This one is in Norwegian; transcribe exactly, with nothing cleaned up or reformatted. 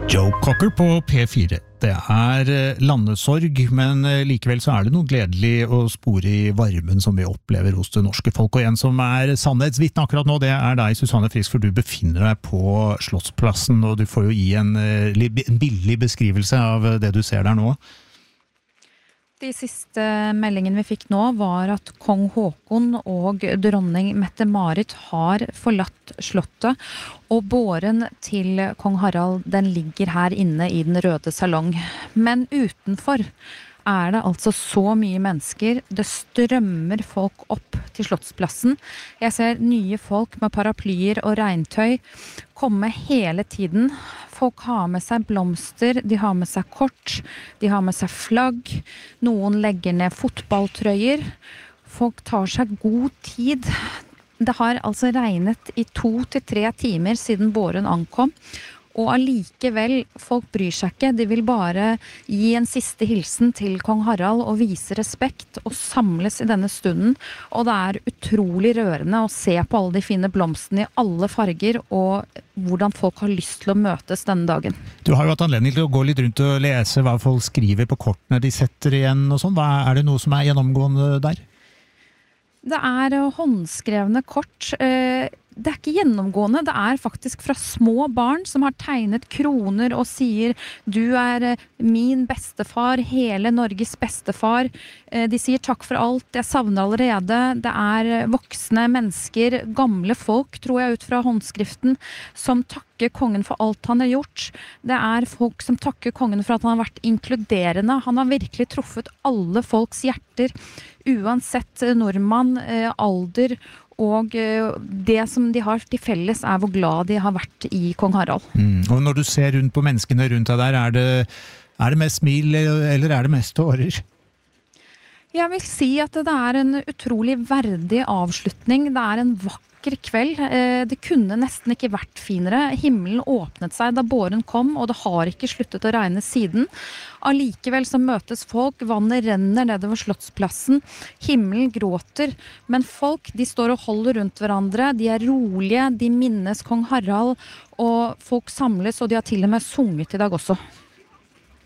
Joe Cocker på P fire. Det er landesorg, men likevel så er det noe gledelig å spore i varmen som vi opplever hos det norske folk. Og en som er sannhetsvitne akkurat nå, det er deg, Susanne Frisk, for du befinner deg på Slottsplassen, og du får jo gi en, en billig beskrivelse av det du ser der nå. De siste meldingen vi fikk nå var at kong Håkon og dronning Mette-Marit har forlatt slottet, og båren til kong Harald den ligger her inne i den røde salong. Men utenfor er det altså så mye mennesker. Det strømmer folk opp til Slottsplassen. Jeg ser nye folk med paraplyer og regntøy komme hele tiden. Folk har med seg blomster, de har med seg kort, de har med seg flagg, noen legger ned fotballtrøyer. Folk tar seg god tid. Det har altså regnet i to til tre timer siden båren ankom, og allikevel, folk bryr seg ikke. De vil bare gi en siste hilsen til kong Harald og vise respekt og samles i denne stunden. Og det er utrolig rørende å se på alle de fine blomstene i alle farger og hvordan folk har lyst til å møtes denne dagen. Du har jo hatt anledning til å gå litt rundt og lese hva folk skriver på kortene de setter igjen og sånn. Hva, er det noe som er gjennomgående der? Det er håndskrevne kort. Det er ikke gjennomgående, det er faktisk fra små barn som har tegnet kroner og sier du er min bestefar, hele Norges bestefar. De sier takk for alt, jeg savner allerede. Det er voksne mennesker, gamle folk, tror jeg ut fra håndskriften, som takker kongen for alt han har gjort. Det er folk som takker kongen for at han har vært inkluderende. Han har virkelig truffet alle folks hjerter, uansett nordmann, alder, og det som de har til felles er hvor glad de har vært i kong Harald. Mm. Og når du ser rundt på menneskene rundt deg der, er det, er det mest smil eller er det mest tårer? Jeg vil si at det er en utrolig verdig avslutning. Det er en vakker kveld. Det kunne nesten ikke vært finere. Himmelen åpnet seg da båren kom, og det har ikke sluttet å regne siden. Allikevel så møtes folk, vannet renner nedover Slottsplassen, himmelen gråter, men folk de står og holder rundt hverandre, de er rolige, de minnes kong Harald, og folk samles, og de har til og med sunget i dag også.